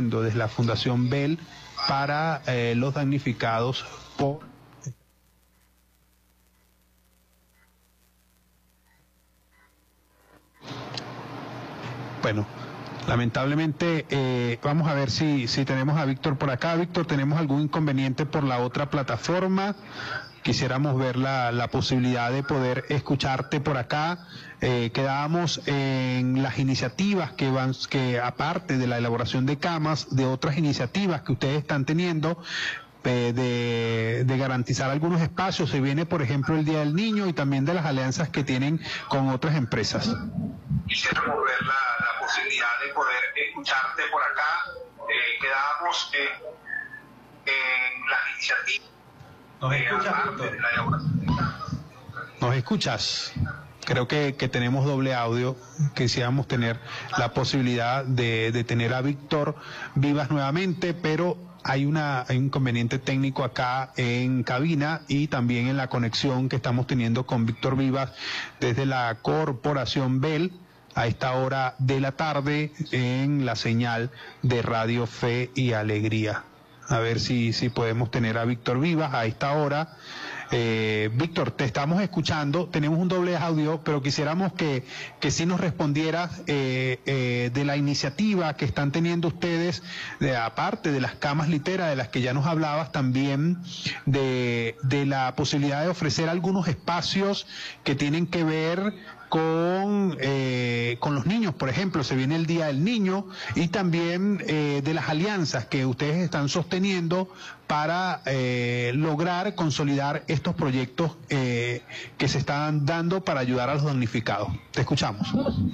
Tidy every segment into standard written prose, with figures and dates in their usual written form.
haciendo desde la Fundación Bell para los damnificados por... Bueno, lamentablemente vamos a ver si tenemos a Víctor por acá. Víctor, ¿tenemos algún inconveniente por la otra plataforma? Quisiéramos ver la posibilidad de poder escucharte por acá. Quedábamos en las iniciativas que aparte de la elaboración de camas, de otras iniciativas que ustedes están teniendo, de garantizar algunos espacios. Se viene, por ejemplo, el Día del Niño y también de las alianzas que tienen con otras empresas. Quisiéramos ver la posibilidad de poder escucharte por acá. Quedábamos en las iniciativas. ¿Nos escuchas, Víctor? ¿Nos escuchas? Creo que tenemos doble audio. Quisiéramos tener la posibilidad de tener a Víctor Vivas nuevamente, pero hay un inconveniente técnico acá en cabina y también en la conexión que estamos teniendo con Víctor Vivas desde la Corporación Bell a esta hora de la tarde en la señal de Radio Fe y Alegría. A ver si podemos tener a Víctor Vivas a esta hora. Víctor, te estamos escuchando, tenemos un doble audio, pero quisiéramos que sí nos respondieras de la iniciativa que están teniendo ustedes, aparte de las camas literas de las que ya nos hablabas, también de la posibilidad de ofrecer algunos espacios que tienen que ver con los niños. Por ejemplo, se viene el Día del Niño, y también de las alianzas que ustedes están sosteniendo para lograr consolidar estos proyectos que se están dando para ayudar a los damnificados. Te escuchamos.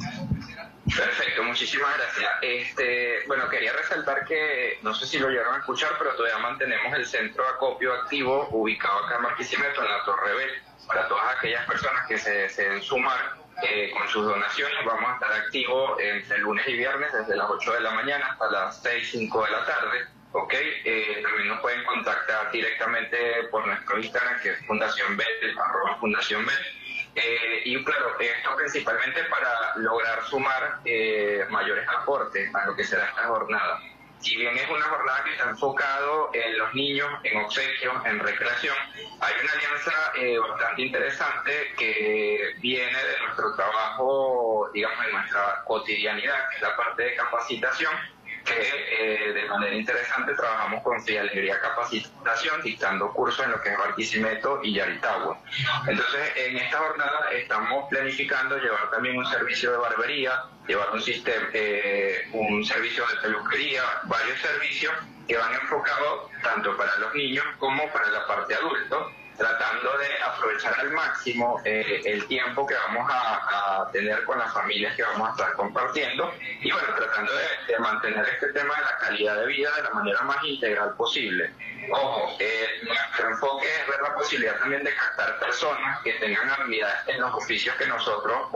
Perfecto, muchísimas gracias. Bueno, quería resaltar que, no sé si lo llegaron a escuchar, pero todavía mantenemos el centro de acopio activo ubicado acá en Barquisimeto, en la Torre Bell. Para todas aquellas personas que se deseen sumar con sus donaciones, vamos a estar activos entre lunes y viernes desde las 8 de la mañana hasta las 6, 5 de la tarde. ¿Ok? También nos pueden contactar directamente por nuestro Instagram, que es Fundación Bell, @Fundación Bell. Y claro, esto principalmente para lograr sumar mayores aportes a lo que será esta jornada. Si bien es una jornada que está enfocado en los niños, en obsequios, en recreación, hay una alianza bastante interesante que viene de nuestro trabajo, digamos, en nuestra cotidianidad, que es la parte de capacitación, que de manera interesante trabajamos con Fe y Alegría Capacitación, dictando cursos en lo que es Barquisimeto y Yaritagua. Entonces, en esta jornada estamos planificando llevar también un servicio de barbería, llevar un servicio de peluquería, varios servicios que van enfocados tanto para los niños como para la parte adulto, tratando de aprovechar al máximo el tiempo que vamos a tener con las familias que vamos a estar compartiendo, y bueno, tratando de mantener este tema de la calidad de vida de la manera más integral posible. Ojo, nuestro enfoque es ver la posibilidad también de captar personas que tengan habilidades en los oficios que nosotros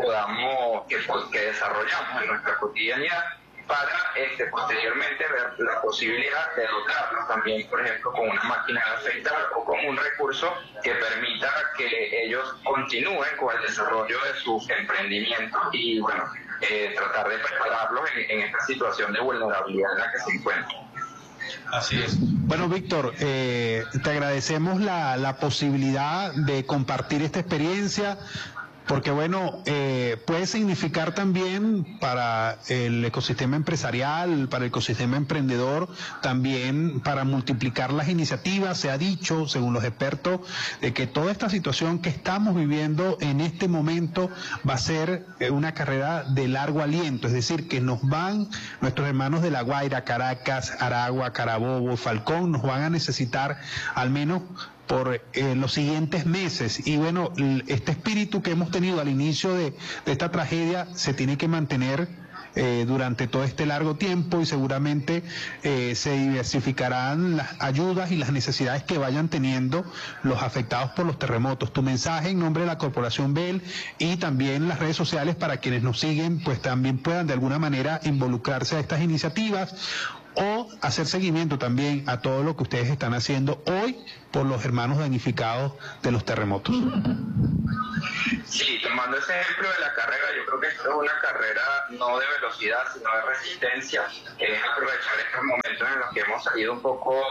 que desarrollamos en nuestra cotidianidad, para posteriormente ver la posibilidad de dotarnos también, por ejemplo, con una máquina de afeitar o con un recurso que permita que ellos continúen con el desarrollo de sus emprendimientos y, bueno, tratar de prepararlos en esta situación de vulnerabilidad en la que se encuentran. Así es. Bueno, Víctor, te agradecemos la posibilidad de compartir esta experiencia, porque bueno, puede significar también para el ecosistema empresarial, para el ecosistema emprendedor, también para multiplicar las iniciativas. Se ha dicho, según los expertos, de que toda esta situación que estamos viviendo en este momento va a ser una carrera de largo aliento, es decir, que nuestros hermanos de La Guaira, Caracas, Aragua, Carabobo, Falcón, nos van a necesitar al menos por los siguientes meses. Y bueno, este espíritu que hemos tenido al inicio de esta tragedia se tiene que mantener durante todo este largo tiempo, y seguramente se diversificarán las ayudas y las necesidades que vayan teniendo los afectados por los terremotos. Tu mensaje en nombre de la Corporación Bell y también las redes sociales para quienes nos siguen, pues también puedan de alguna manera involucrarse a estas iniciativas o hacer seguimiento también a todo lo que ustedes están haciendo hoy por los hermanos damnificados de los terremotos. Sí, tomando ese ejemplo de la carrera, yo creo que esto es una carrera no de velocidad, sino de resistencia, que es aprovechar estos momentos en los que hemos salido un poco,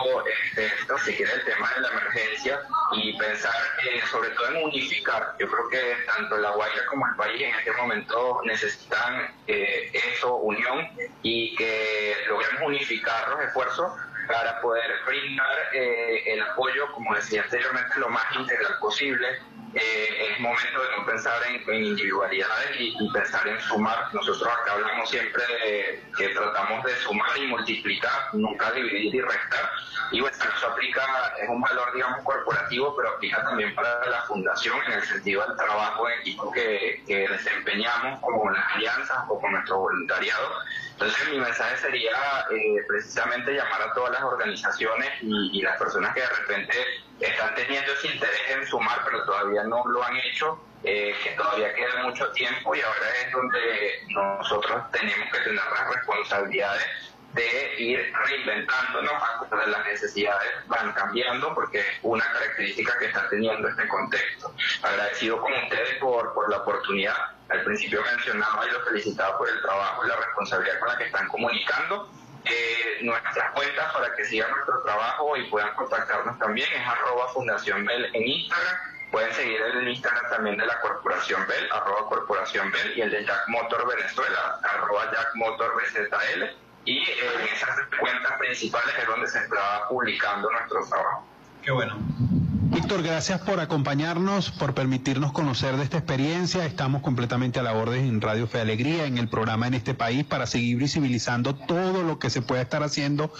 si quiere, el tema de la emergencia y pensar sobre todo en unificar. Yo creo que tanto La Guaira como el país en este momento necesitan eso, unión, y que logremos unificar los esfuerzos para poder brindar el apoyo, como decía anteriormente, lo más integral posible. Es momento de no pensar en individualidades y pensar en sumar. Nosotros acá hablamos siempre de que tratamos de sumar y multiplicar, nunca dividir y restar. Y bueno, eso aplica, es un valor, digamos, corporativo, pero aplica también para la fundación en el sentido del trabajo en equipo que desempeñamos, como con las alianzas o con nuestro voluntariado. Entonces mi mensaje sería precisamente llamar a todas las organizaciones y las personas que de repente están teniendo ese interés en sumar, pero todavía no lo han hecho, que todavía queda mucho tiempo, y ahora es donde nosotros tenemos que tener las responsabilidades de ir reinventándonos a las necesidades van cambiando, porque es una característica que está teniendo este contexto. Agradecido con ustedes por la oportunidad. Al principio mencionaba y los felicitaba por el trabajo y la responsabilidad con la que están comunicando. Nuestras cuentas para que sigan nuestro trabajo y puedan contactarnos también es @FundaciónBell en Instagram. Pueden seguir el Instagram también de la Corporación Bell, @Corporación Bell, y el de Jack Motor Venezuela, @JackMotorBZL. Y en esas cuentas principales es donde se está publicando nuestro trabajo. Qué bueno. Víctor, gracias por acompañarnos, por permitirnos conocer de esta experiencia. Estamos completamente a la orden en Radio Fe y Alegría, en el programa En Este País, para seguir visibilizando todo lo que se puede estar haciendo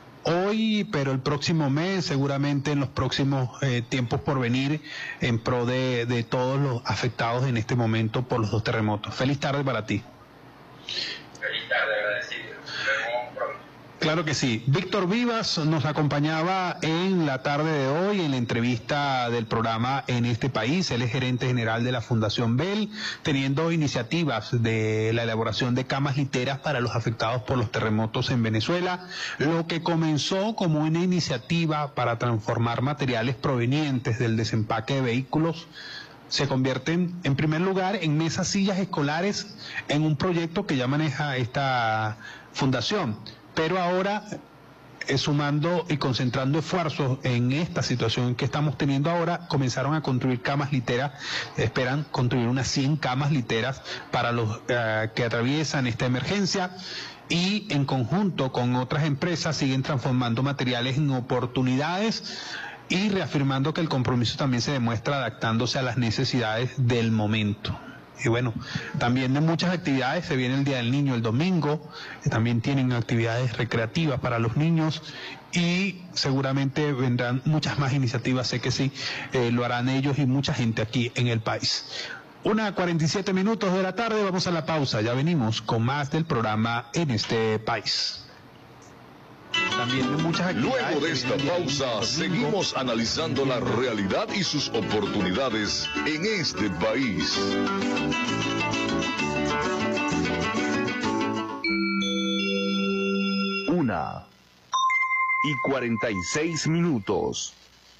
hoy, pero el próximo mes, seguramente en los próximos tiempos por venir, en pro de todos los afectados en este momento por los 2 terremotos. Feliz tarde para ti. Feliz tarde, agradecido. Claro que sí. Víctor Vivas nos acompañaba en la tarde de hoy en la entrevista del programa En Este País. Él es gerente general de la Fundación Bell, teniendo iniciativas de la elaboración de camas literas para los afectados por los terremotos en Venezuela, lo que comenzó como una iniciativa para transformar materiales provenientes del desempaque de vehículos se convierten, en primer lugar, en mesas, sillas escolares, en un proyecto que ya maneja esta fundación. Pero ahora, sumando y concentrando esfuerzos en esta situación que estamos teniendo ahora, comenzaron a construir camas literas. Esperan construir unas 100 camas literas para los que atraviesan esta emergencia, y en conjunto con otras empresas siguen transformando materiales en oportunidades y reafirmando que el compromiso también se demuestra adaptándose a las necesidades del momento. Y bueno, también de muchas actividades, se viene el Día del Niño el domingo, también tienen actividades recreativas para los niños, y seguramente vendrán muchas más iniciativas, sé que sí, lo harán ellos y mucha gente aquí en el país. 1:47 de la tarde, vamos a la pausa, ya venimos con más del programa En Este País. También de muchas actividades. Luego de esta pausa, seguimos analizando la realidad y sus oportunidades en este país. Una y 46 minutos.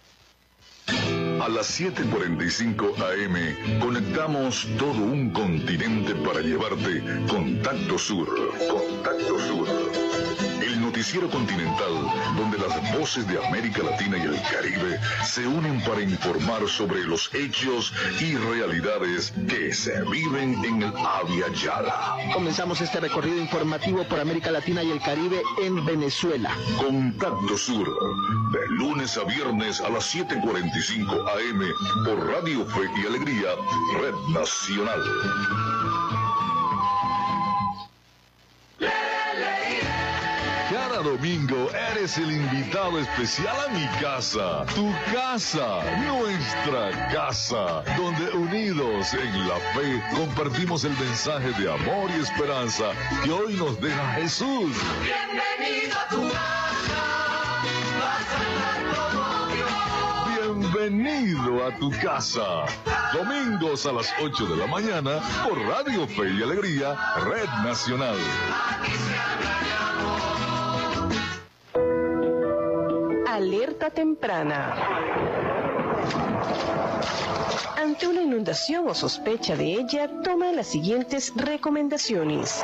A las 7:45 AM conectamos todo un continente para llevarte Contacto Sur. Contacto Sur. El noticiero continental donde las voces de América Latina y el Caribe se unen para informar sobre los hechos y realidades que se viven en el Abya Yala. Comenzamos este recorrido informativo por América Latina y el Caribe en Venezuela. Contacto Sur, de lunes a viernes a las 7:45 AM por Radio Fe y Alegría, Red Nacional. Cada domingo eres el invitado especial a mi casa, tu casa, nuestra casa, donde unidos en la fe compartimos el mensaje de amor y esperanza que hoy nos deja Jesús. Bienvenido a tu casa, vas a estar como Dios. Bienvenido a tu casa. Domingos a las 8 de la mañana por Radio Fe y Alegría, Red Nacional. Aquí se habla de amor. Alerta temprana. Ante una inundación o sospecha de ella, toma las siguientes recomendaciones.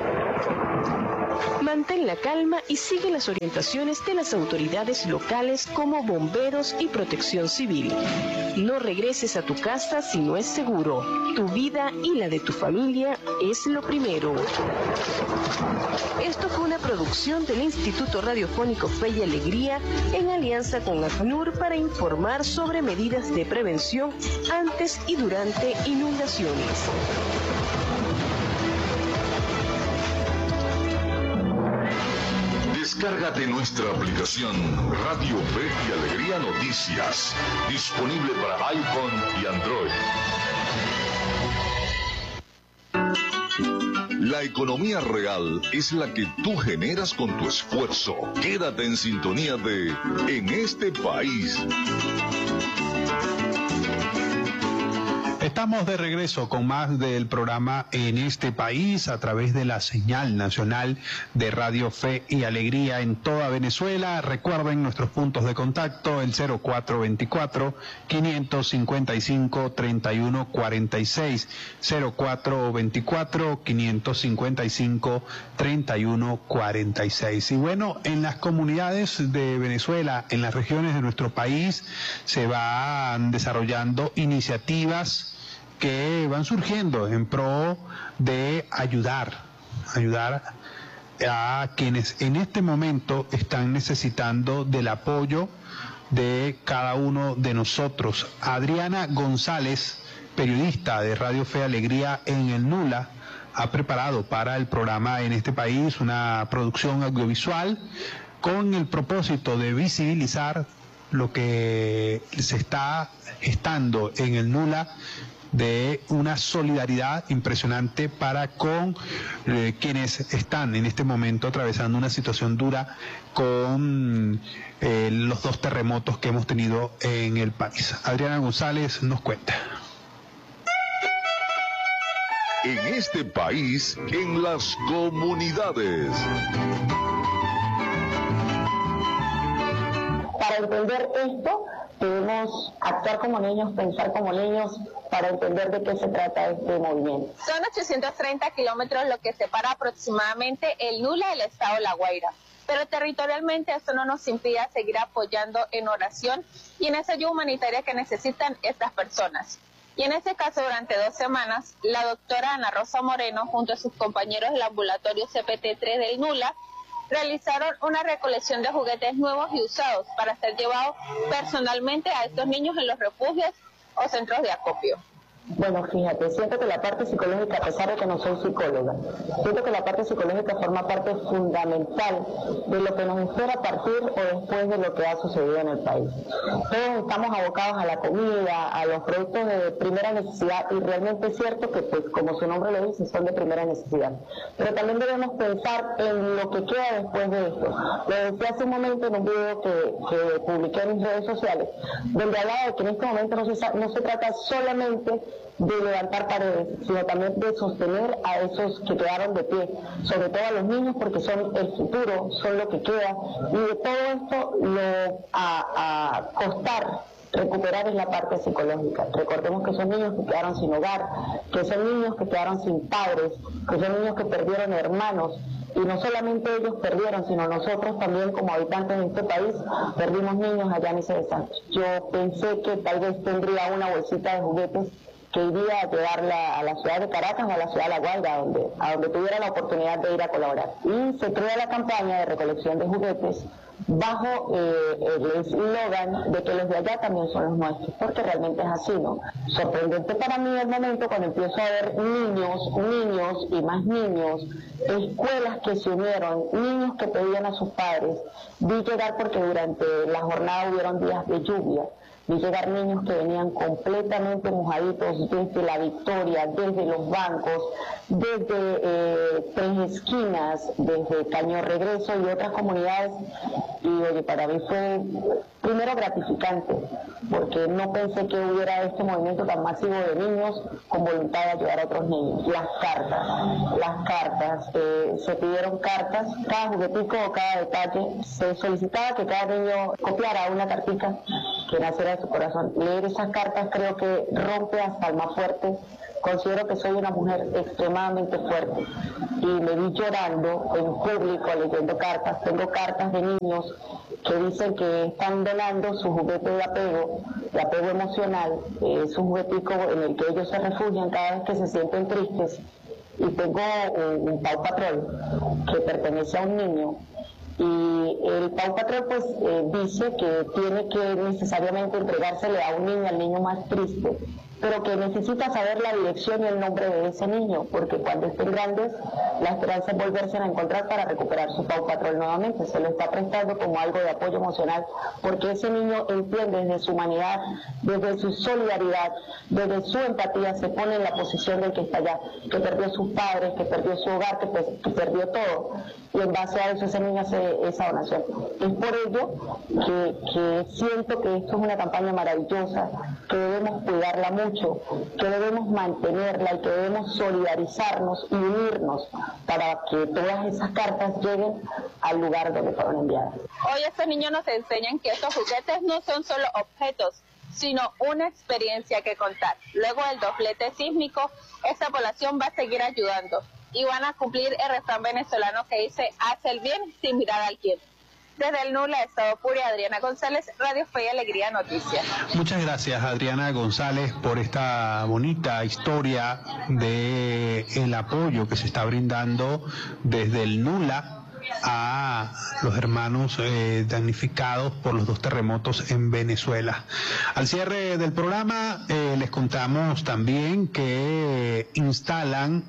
Mantén la calma y sigue las orientaciones de las autoridades locales como bomberos y protección civil. No regreses a tu casa si no es seguro. Tu vida y la de tu familia es lo primero. Esto fue una producción del Instituto Radiofónico Fe y Alegría en alianza con ACNUR para informar sobre medidas de prevención antes y durante inundaciones. Descárgate nuestra aplicación Radio Fe y Alegría Noticias, disponible para iPhone y Android. La economía real es la que tú generas con tu esfuerzo. Quédate en sintonía de En este país. Estamos de regreso con más del programa En este país a través de la señal nacional de Radio Fe y Alegría en toda Venezuela. Recuerden nuestros puntos de contacto, el 0424-555-3146, 0424-555-3146. Y bueno, en las comunidades de Venezuela, en las regiones de nuestro país, se van desarrollando iniciativas que van surgiendo en pro de ayudar a quienes en este momento están necesitando del apoyo de cada uno de nosotros. Adriana González, periodista de Radio Fe y Alegría en el Nula, ha preparado para el programa En este país una producción audiovisual con el propósito de visibilizar lo que se está gestando en el Nula, de una solidaridad impresionante para con quienes están en este momento atravesando una situación dura con los dos terremotos que hemos tenido en el país. Adriana González nos cuenta. En este país, en las comunidades. Para entender esto, debemos actuar como niños, pensar como niños, para entender de qué se trata este movimiento. Son 830 kilómetros lo que separa aproximadamente el Nula del estado La Guaira, pero territorialmente esto no nos impide seguir apoyando en oración y en esa ayuda humanitaria que necesitan estas personas. Y en este caso, durante 2 semanas, la doctora Ana Rosa Moreno, junto a sus compañeros del ambulatorio CPT-3 del Nula, realizaron una recolección de juguetes nuevos y usados para ser llevados personalmente a estos niños en los refugios o centros de acopio. Bueno, fíjate, siento que la parte psicológica, a pesar de que no soy psicóloga, siento que la parte psicológica forma parte fundamental de lo que nos espera a partir o después de lo que ha sucedido en el país. Todos estamos abocados a la comida, a los productos de primera necesidad, y realmente es cierto que, pues, como su nombre lo dice, son de primera necesidad. Pero también debemos pensar en lo que queda después de esto. Lo decía hace un momento en un video que publiqué en mis redes sociales, donde hablaba de que en este momento no se trata solamente de levantar paredes, sino también de sostener a esos que quedaron de pie, sobre todo a los niños, porque son el futuro, son lo que queda, y de todo esto lo a costar recuperar es la parte psicológica. Recordemos que son niños que quedaron sin hogar, que son niños que quedaron sin padres, que son niños que perdieron hermanos, y no solamente ellos perdieron, sino nosotros también como habitantes de este país perdimos niños allá en ese Sánchez. Yo pensé que tal vez tendría una bolsita de juguetes que iría a llevarla a la ciudad de Caracas o a la ciudad de La Guaira, a donde tuviera la oportunidad de ir a colaborar. Y se crea la campaña de recolección de juguetes bajo el eslogan de que los de allá también son los nuestros, porque realmente es así, ¿no? Sorprendente para mí el momento cuando empiezo a ver niños y más niños, escuelas que se unieron, niños que pedían a sus padres. Vi llegar, porque durante la jornada hubieron días de lluvia, vi llegar niños que venían completamente mojaditos desde La Victoria, desde los bancos, desde Tres Esquinas, desde Caño Regreso y otras comunidades. Y oye, para mí fue primero gratificante, porque no pensé que hubiera este movimiento tan masivo de niños con voluntad de ayudar a otros niños. Las cartas, se pidieron cartas, cada juguetico o cada detalle, se solicitaba que cada niño copiara una cartica que naciera de su corazón. Leer esas cartas creo que rompe hasta el más fuerte. Considero que soy una mujer extremadamente fuerte y me vi llorando en público leyendo cartas. Tengo cartas de niños que dicen que están donando su juguete de apego emocional, es un juguetico en el que ellos se refugian cada vez que se sienten tristes. Y tengo un Paw Patrol que pertenece a un niño. Y el Paw Patrol pues dice que tiene que necesariamente entregársele a un niño, al niño más triste, pero que necesita saber la dirección y el nombre de ese niño, porque cuando estén grandes, la esperanza es volverse a encontrar para recuperar su Paw Patrol nuevamente. Se lo está prestando como algo de apoyo emocional, porque ese niño entiende desde su humanidad, desde su solidaridad, desde su empatía, se pone en la posición del que está allá, que perdió sus padres, que perdió su hogar, que perdió todo. Y en base a eso ese niño hace esa donación. Es por ello que siento que esto es una campaña maravillosa, que debemos cuidarla mucho, que debemos mantenerla y que debemos solidarizarnos y unirnos para que todas esas cartas lleguen al lugar donde fueron enviadas. Hoy estos niños nos enseñan que estos juguetes no son solo objetos, sino una experiencia que contar. Luego del doblete sísmico, esta población va a seguir ayudando y van a cumplir el refrán venezolano que dice: haz el bien sin mirar al quién. Desde el Nula, Estado Apure, Adriana González, Radio Fe y Alegría Noticias. Muchas gracias, Adriana González, por esta bonita historia de el apoyo que se está brindando desde el Nula a los hermanos damnificados por los 2 terremotos en Venezuela. Al cierre del programa les contamos también que instalan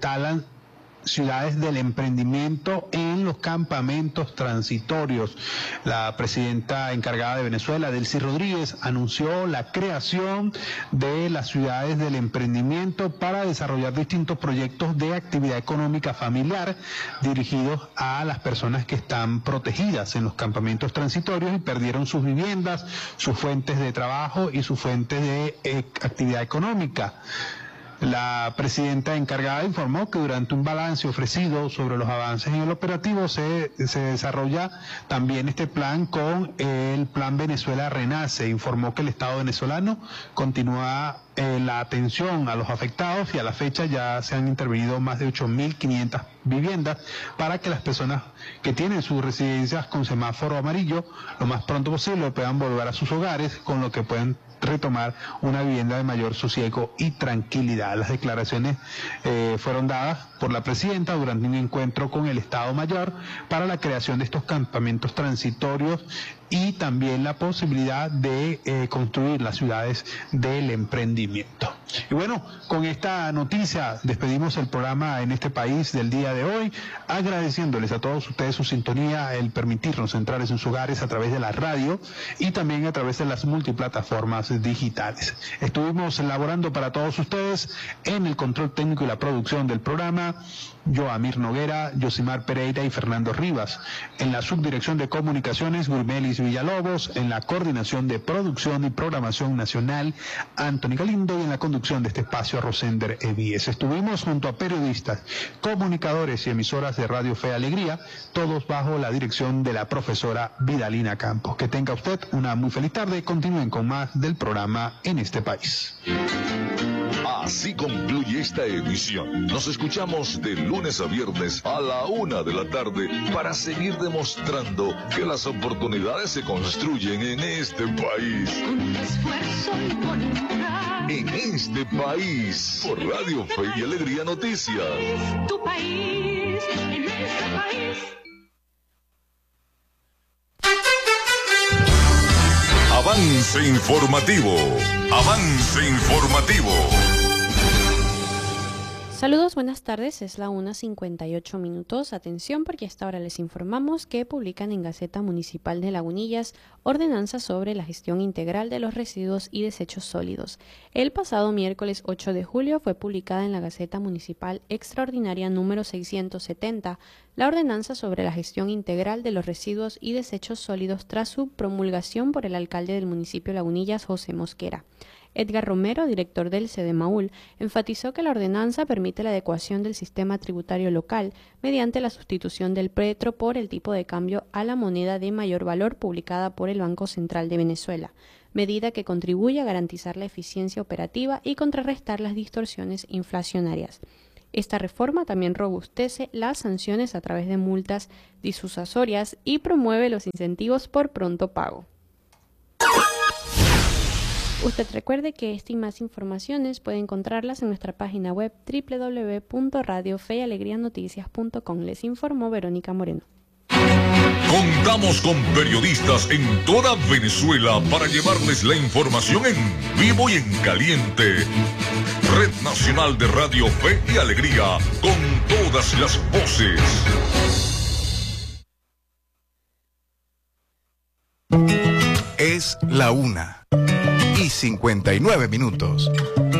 ciudades del emprendimiento en los campamentos transitorios. La presidenta encargada de Venezuela, Delcy Rodríguez, anunció la creación de las ciudades del emprendimiento para desarrollar distintos proyectos de actividad económica familiar dirigidos a las personas que están protegidas en los campamentos transitorios y perdieron sus viviendas, sus fuentes de trabajo y sus fuentes de actividad económica. La presidenta encargada informó que durante un balance ofrecido sobre los avances en el operativo se desarrolla también este plan con el Plan Venezuela Renace. Informó que el Estado venezolano continúa la atención a los afectados y a la fecha ya se han intervenido más de 8.500 viviendas para que las personas que tienen sus residencias con semáforo amarillo lo más pronto posible puedan volver a sus hogares, con lo que pueden retomar una vivienda de mayor sosiego y tranquilidad. Las declaraciones fueron dadas por la presidenta durante un encuentro con el Estado Mayor para la creación de estos campamentos transitorios y también la posibilidad de construir las ciudades del emprendimiento. Y bueno, con esta noticia despedimos el programa En este país del día de hoy, agradeciéndoles a todos ustedes su sintonía, el permitirnos entrar en sus hogares a través de la radio y también a través de las multiplataformas digitales. Estuvimos elaborando para todos ustedes en el control técnico y la producción del programa Joamir Noguera, Yosimar Pereira y Fernando Rivas. En la subdirección de comunicaciones, Gurmelis Villalobos. En la coordinación de producción y programación nacional, Anthony Galindo. Y en la conducción de este espacio, Rosender Evíes. Estuvimos junto a periodistas, comunicadores y emisoras de Radio Fe y Alegría, todos bajo la dirección de la profesora Vidalina Campos. Que tenga usted una muy feliz tarde. Continúen con más del programa En este país. Así concluye esta emisión. Nos escuchamos de lunes a viernes a la 1 de la tarde para seguir demostrando que las oportunidades se construyen en este país. Con esfuerzo y voluntad. En este país, por Radio Fe y Alegría Noticias. Es tu país, en este país. Avance informativo. Avance informativo. Saludos, buenas tardes, es la 1:58. Atención, porque hasta ahora les informamos que publican en Gaceta Municipal de Lagunillas ordenanza sobre la gestión integral de los residuos y desechos sólidos. El pasado miércoles 8 de julio fue publicada en la Gaceta Municipal Extraordinaria número 670 la ordenanza sobre la gestión integral de los residuos y desechos sólidos tras su promulgación por el alcalde del municipio Lagunillas, José Mosquera. Edgar Romero, director del CEDEMAUL, enfatizó que la ordenanza permite la adecuación del sistema tributario local mediante la sustitución del petro por el tipo de cambio a la moneda de mayor valor publicada por el Banco Central de Venezuela. medida que contribuye a garantizar la eficiencia operativa y contrarrestar las distorsiones inflacionarias. Esta reforma también robustece las sanciones a través de multas disuasorias y promueve los incentivos por pronto pago. Usted recuerde que esta y más informaciones puede encontrarlas en nuestra página web www.radiofeyalegrianoticias.com. Les informó Verónica Moreno. Contamos con periodistas en toda Venezuela para llevarles la información en vivo y en caliente. Red Nacional de Radio Fe y Alegría, con todas las voces. Es la 1:59.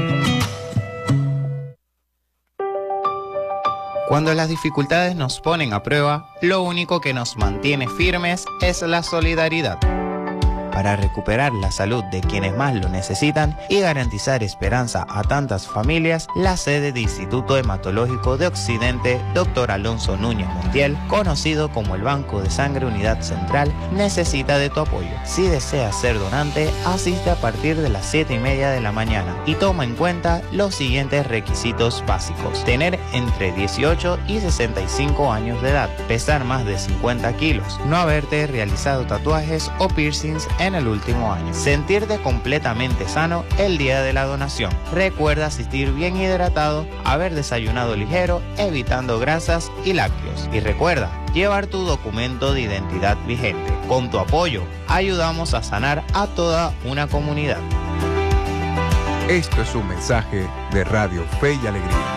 Cuando las dificultades nos ponen a prueba, lo único que nos mantiene firmes es la solidaridad. Para recuperar la salud de quienes más lo necesitan y garantizar esperanza a tantas familias, la sede de Instituto Hematológico de Occidente, Dr. Alonso Núñez Montiel, conocido como el Banco de Sangre Unidad Central, necesita de tu apoyo. Si deseas ser donante, asiste a partir de las 7:30 de la mañana y toma en cuenta los siguientes requisitos básicos: tener entre 18 y 65 años de edad, pesar más de 50 kilos, no haberte realizado tatuajes o piercings en el último año, sentirte completamente sano el día de la donación. Recuerda asistir bien hidratado, haber desayunado ligero, evitando grasas y lácteos. Y recuerda llevar tu documento de identidad vigente. Con tu apoyo, ayudamos a sanar a toda una comunidad. Esto es un mensaje de Radio Fe y Alegría.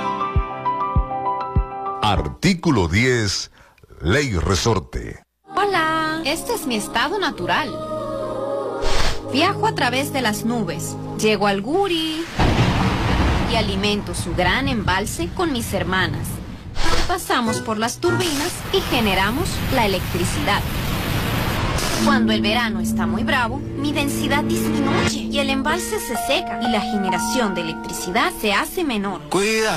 Artículo 10, Ley Resorte. Hola, este es mi estado natural. Viajo a través de las nubes, llego al Guri y alimento su gran embalse con mis hermanas. Pasamos por las turbinas y generamos la electricidad. Cuando el verano está muy bravo, mi densidad disminuye y el embalse se seca y la generación de electricidad se hace menor. Cuida.